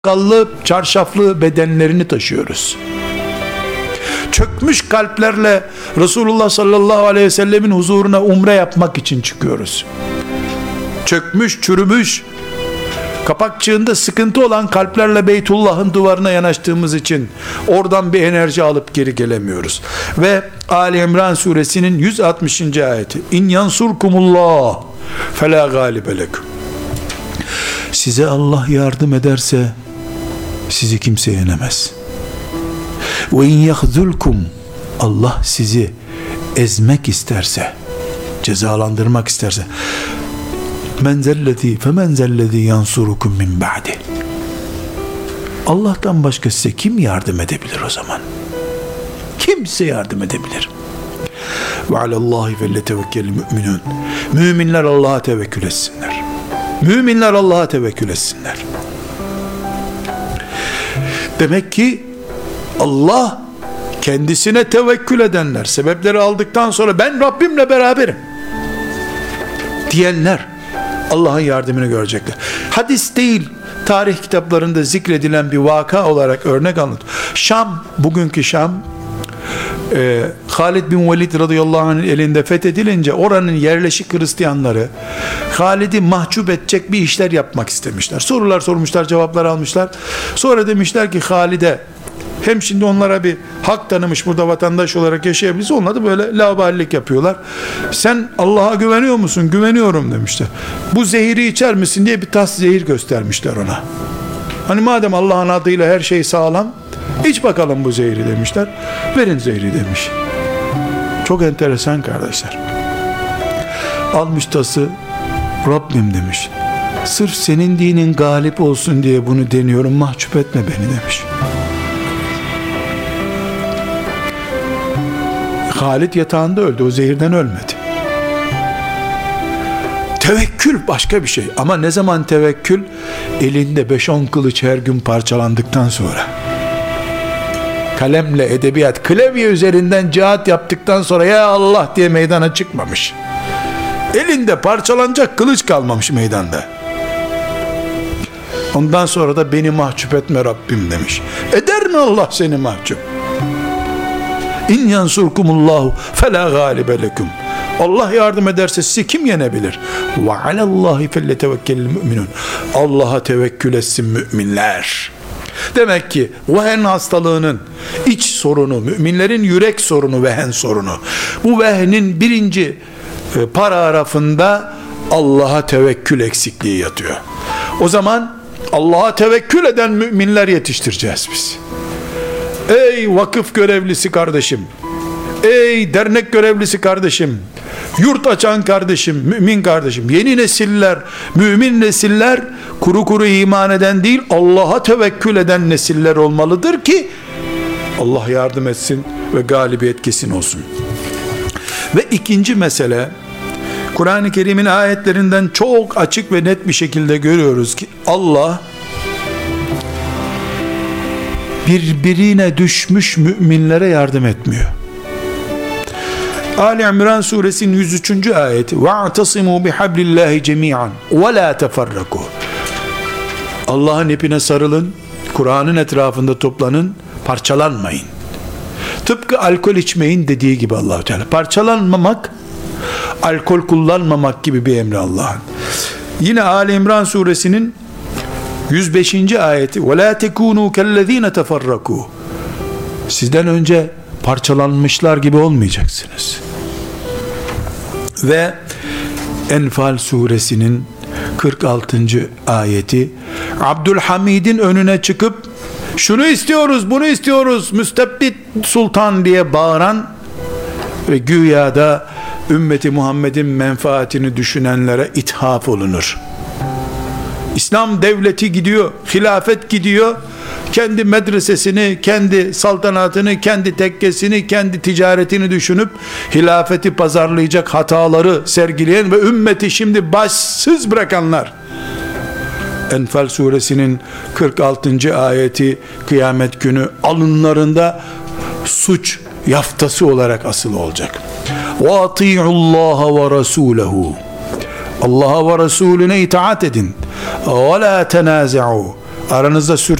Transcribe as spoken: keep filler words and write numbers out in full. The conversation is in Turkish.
sakallı, çarşaflı bedenlerini taşıyoruz. Çökmüş kalplerle Resulullah sallallahu aleyhi ve sellemin huzuruna umre yapmak için çıkıyoruz. Çökmüş, çürümüş, kapakçığında sıkıntı olan kalplerle Beytullah'ın duvarına yanaştığımız için oradan bir enerji alıp geri gelemiyoruz. Ve Ali İmran suresinin yüz altmışıncı ayeti: İn yansurkumullah fela galibe lekum. Size Allah yardım ederse sizi kimse yenemez. Ve in yahzulkum, Allah sizi ezmek isterse, cezalandırmak isterse, men zellezî femen zellezî yansurukum min ba'di. Allah'tan başka size kim yardım edebilir o zaman? Kimse yardım edebilir. Ve alallahi felletevekkel müminun. Müminler Allah'a tevekkül etsinler. Müminler Allah'a tevekkül etsinler. Demek ki Allah kendisine tevekkül edenler, sebepleri aldıktan sonra ben Rabbimle beraberim diyenler Allah'ın yardımını görecekler. Hadis değil, tarih kitaplarında zikredilen bir vaka olarak örnek anlat. Şam, bugünkü Şam, e, Halid bin Velid radıyallahu anh'ın elinde fethedilince oranın yerleşik Hristiyanları Halid'i mahcup edecek bir işler yapmak istemişler. Sorular sormuşlar, cevaplar almışlar. Sonra demişler ki Halid'e, hem şimdi onlara bir hak tanımış, burada vatandaş olarak yaşayabiliriz, onlar da böyle laubalilik yapıyorlar. Sen Allah'a güveniyor musun? Güveniyorum demişler. Bu zehiri içer misin diye bir tas zehir göstermişler ona. Hani madem Allah'ın adıyla her şey sağlam, iç bakalım bu zehri demişler. Verin zehri demiş. Çok enteresan kardeşler. Almış tası, Rabbim demiş, sırf senin dinin galip olsun diye bunu deniyorum, mahcup etme beni demiş. Halid yatağında öldü, o zehirden ölmedi. Tevekkül başka bir şey, ama ne zaman tevekkül? Elinde beş on kılıç her gün parçalandıktan sonra, kalemle edebiyat, klavye üzerinden cihat yaptıktan sonra ya Allah diye meydana çıkmamış. Elinde parçalanacak kılıç kalmamış meydanda. Ondan sonra da beni mahcup etme Rabbim demiş. Eder mi Allah seni mahcup? İn yansurkumullahu fela galibe lekum. Allah yardım ederse sizi kim yenebilir? Ve alallahi felletevekkelil müminun. Allah'a tevekkül etsin müminler. Demek ki vehen hastalığının iç sorunu, müminlerin yürek sorunu, vehen sorunu. Bu vehnin birinci e, paragrafında Allah'a tevekkül eksikliği yatıyor. O zaman Allah'a tevekkül eden müminler yetiştireceğiz biz. Ey vakıf görevlisi kardeşim, ey dernek görevlisi kardeşim, yurt açan kardeşim, mümin kardeşim, yeni nesiller, mümin nesiller kuru kuru iman eden değil, Allah'a tevekkül eden nesiller olmalıdır ki Allah yardım etsin ve galibiyet kesin olsun. Ve ikinci mesele, Kur'an-ı Kerim'in ayetlerinden çok açık ve net bir şekilde görüyoruz ki Allah birbirine düşmüş müminlere yardım etmiyor. Ali İmran suresinin yüz üçüncü ayeti: وَاَعْتَصِمُوا بِحَبْلِ اللّٰهِ جَمِيعًا وَلَا تَفَرَّقُوا. Allah'ın ipine sarılın, Kur'an'ın etrafında toplanın, parçalanmayın. Tıpkı alkol içmeyin dediği gibi Allah-u Teala. Parçalanmamak, alkol kullanmamak gibi bir emri Allah'ın. Yine Ali İmran suresinin yüz beşinci ayeti: وَلَا تَكُونُوا كَالَّذ۪ينَ تَفَرَّقُوا. Sizden önce parçalanmışlar gibi olmayacaksınız. Ve Enfal suresinin kırk altıncı ayeti, Abdülhamid'in önüne çıkıp şunu istiyoruz, bunu istiyoruz, müstebbit sultan diye bağıran ve güya da ümmeti Muhammed'in menfaatini düşünenlere ithaf olunur. İslam devleti gidiyor, hilafet gidiyor, kendi medresesini, kendi saltanatını, kendi tekkesini, kendi ticaretini düşünüp hilafeti pazarlayacak hataları sergileyen ve ümmeti şimdi başsız bırakanlar. Enfal suresinin kırk altıncı ayeti kıyamet günü alınlarında suç yaftası olarak asılı olacak. وَاطِيعُ اللّٰهَ وَرَسُولَهُ. Allah'a ve Resulüne itaat edin. وَلَا تَنَازَعُوا. Aranızda